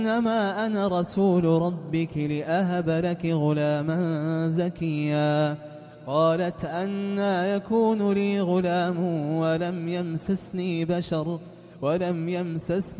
إنما أنا رسول ربك لأهب لك غلاما زكيا. قالت أنى يكون لي غلام ولم يمسسني بشر